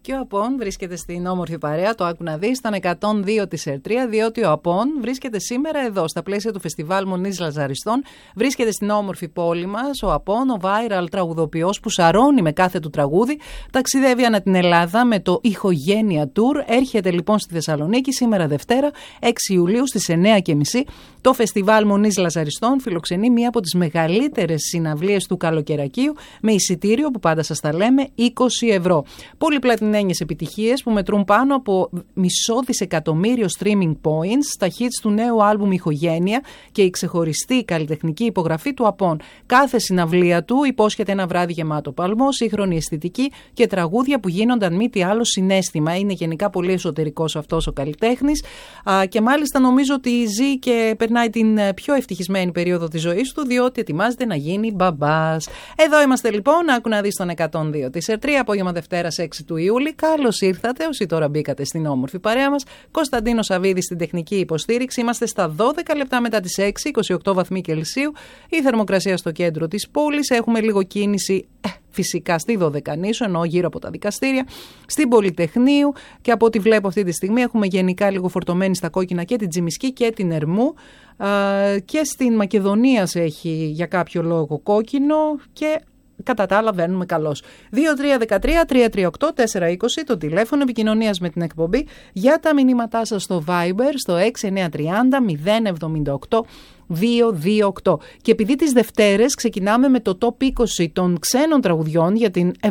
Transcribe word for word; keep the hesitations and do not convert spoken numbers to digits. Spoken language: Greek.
Και ο Απόν βρίσκεται στην όμορφη παρέα, το άκου να δεις, στον εκατόν δύο της Ερτρία, διότι ο Απόν βρίσκεται σήμερα εδώ, στα πλαίσια του Φεστιβάλ Μονής Λαζαριστών. Βρίσκεται στην όμορφη πόλη μας, ο Απόν, ο viral τραγουδοποιός που σαρώνει με κάθε του τραγούδι. Ταξιδεύει ανά την Ελλάδα με το Ηχογένεια Tour. Έρχεται λοιπόν στη Θεσσαλονίκη σήμερα Δευτέρα, έξι Ιουλίου στις εννιά και μισή. Το Φεστιβάλ Μονής Λαζαριστών φιλοξενεί μία από τις μεγαλύτερες συναυλίες του καλοκαιρακίου, με εισιτήριο που πάντα σας τα λέμε είκοσι ευρώ. Πολυπλατινένιες επιτυχίες που μετρούν πάνω από μισό δισεκατομμύριο streaming points στα hits του νέου άλμπουμ Ηχογένεια και η ξεχωριστή καλλιτεχνική υπογραφή του Απόν. Κάθε συναυλία του υπόσχεται ένα βράδυ γεμάτο παλμό, σύγχρονη αισθητική και τραγούδια που γίνονταν μη τι άλλο συναίσθημα. Είναι γενικά πολύ εσωτερικός αυτός ο καλλιτέχνης και μάλιστα νομίζω ότι ζει και περνάει την πιο ευτυχισμένη περίοδο της ζωής του, διότι ετοιμάζεται να γίνει μπαμπάς. Εδώ είμαστε λοιπόν, άκου να δεις τον εκατόν δύο της Ερτρία, απόγευμα Δευτέρας έξι του Ιούλη. Καλώς ήρθατε όσοι τώρα μπήκατε στην όμορφη παρέα μας. Κωνσταντίνος Σαββίδης στην τεχνική υποστήριξη. Είμαστε στα δώδεκα λεπτά μετά τις έξι, είκοσι οκτώ βαθμοί Κελσίου. Η θερμοκρασία στο κέντρο της πόλης. Έχουμε λίγο κίνηση ε, φυσικά στη Δωδεκανήσο, ενώ γύρω από τα δικαστήρια, στην Πολυτεχνείου, και από ό,τι βλέπω αυτή τη στιγμή έχουμε γενικά λίγο φορτωμένη στα κόκκινα και την Τζιμισκή και την Ερμού. Uh, και στην Μακεδονία έχει για κάποιο λόγο κόκκινο και κατά τα άλλα βαίνουμε καλώς. δύο τρία ένα τρία τρία τρία οκτώ τέσσερα είκοσι το τηλέφωνο επικοινωνίας με την εκπομπή, για τα μηνύματά σας στο Viber στο έξι εννιά τρία μηδέν μηδέν εβδομήντα οκτώ δύο δύο οκτώ. Και επειδή τις Δευτέρες ξεκινάμε με το Top είκοσι των ξένων τραγουδιών για την